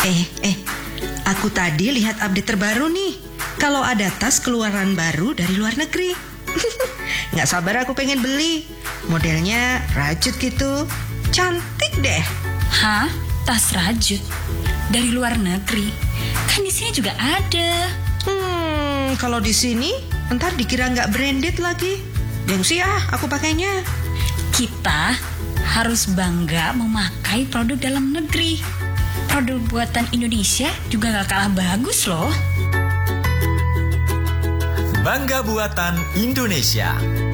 Aku tadi lihat update terbaru nih. Kalau ada tas keluaran baru dari luar negeri. Nggak sabar aku pengen beli. Modelnya rajut gitu. Cantik deh. Hah? Tas rajut? Dari luar negeri? Kan di sini juga ada. Kalau di sini ntar dikira nggak branded lagi. Gengsi aku pakainya. Kita harus bangga memakai produk dalam negeri. Produk buatan Indonesia juga gak kalah bagus loh. Bangga Buatan Indonesia.